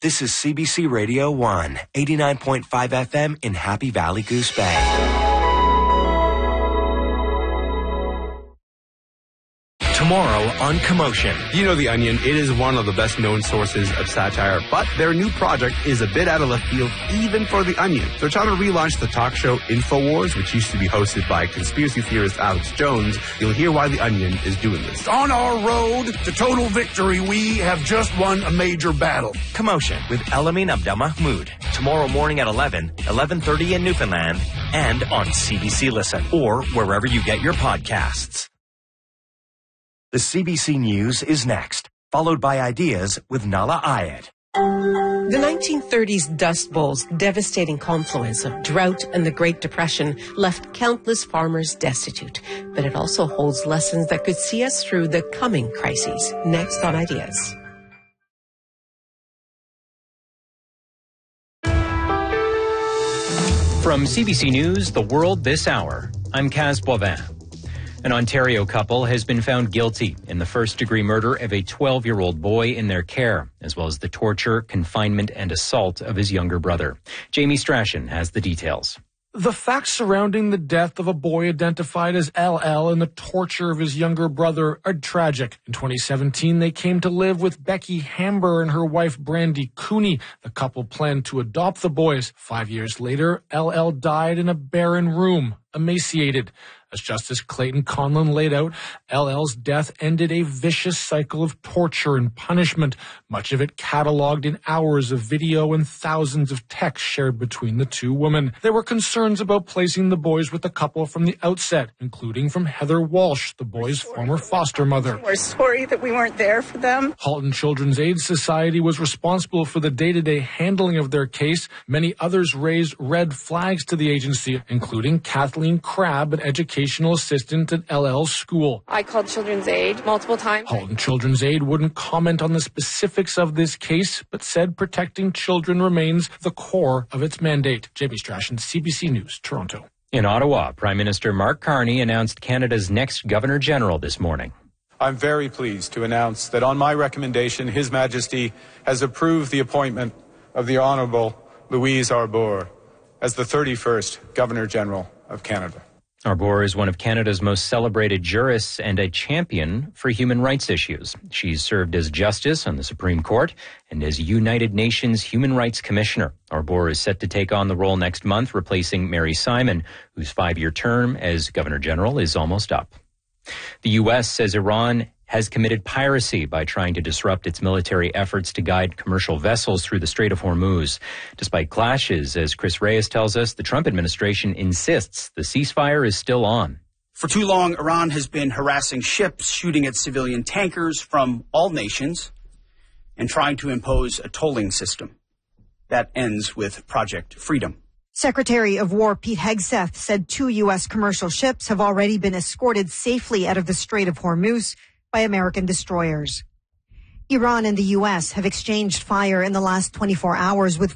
This is CBC Radio 1, 89.5 FM in Happy Valley, Goose Bay. Tomorrow on Commotion. You know The Onion, it is one of the best-known sources of satire, but their new project is a bit out of left field even for The Onion. They're trying to relaunch the talk show InfoWars, which used to be hosted by conspiracy theorist Alex Jones. You'll hear why The Onion is doing this. On our road to total victory, we have just won a major battle. Commotion with Elamin Abdelmahmoud. Tomorrow morning at 11, 11:30 in Newfoundland, and on CBC Listen, or wherever you get your podcasts. The CBC News is next, followed by Ideas with Nala Ayed. The 1930s Dust Bowl's devastating confluence of drought and the Great Depression left countless farmers destitute. But it also holds lessons that could see us through the coming crises. Next on Ideas. From CBC News, The World This Hour, I'm Kaz Boivin. An Ontario couple has been found guilty in the first-degree murder of a 12-year-old boy in their care, as well as the torture, confinement, and assault of his younger brother. Jamie Strachan has the details. The facts surrounding the death of a boy identified as LL and the torture of his younger brother are tragic. In 2017, they came to live with Becky Hamber and her wife Brandy Cooney. The couple planned to adopt the boys. 5 years later, LL died in a barren room, emaciated. As Justice Clayton Conlon laid out, LL's death ended a vicious cycle of torture and punishment, much of it cataloged in hours of video and thousands of texts shared between the two women. There were concerns about placing the boys with the couple from the outset, including from Heather Walsh, the boys' former foster mother. We're sorry that we weren't there for them. Halton Children's Aid Society was responsible for the day-to-day handling of their case. Many others raised red flags to the agency, including Kathleen Crabb, an educational assistant at LL's school. I called Children's Aid multiple times. Halton Children's Aid wouldn't comment on the specifics of this case, but said protecting children remains the core of its mandate. Jamie Strachan, CBC News, Toronto. In Ottawa, Prime Minister Mark Carney announced Canada's next Governor-General this morning. I'm very pleased to announce that on my recommendation, His Majesty has approved the appointment of the Honourable Louise Arbour as the 31st Governor-General of Canada. Arbour is one of Canada's most celebrated jurists and a champion for human rights issues. She's served as Justice on the Supreme Court and as United Nations Human Rights Commissioner. Arbour is set to take on the role next month, replacing Mary Simon, whose 5-year term as Governor-General is almost up. The U.S. says Iran has committed piracy by trying to disrupt its military efforts to guide commercial vessels through the Strait of Hormuz. Despite clashes, as Chris Reyes tells us, the Trump administration insists the ceasefire is still on. For too long, Iran has been harassing ships, shooting at civilian tankers from all nations, and trying to impose a tolling system. That ends with Project Freedom. Secretary of War Pete Hegseth said 2 U.S. commercial ships have already been escorted safely out of the Strait of Hormuz by American destroyers. Iran and the U.S. have exchanged fire in the last 24 hours with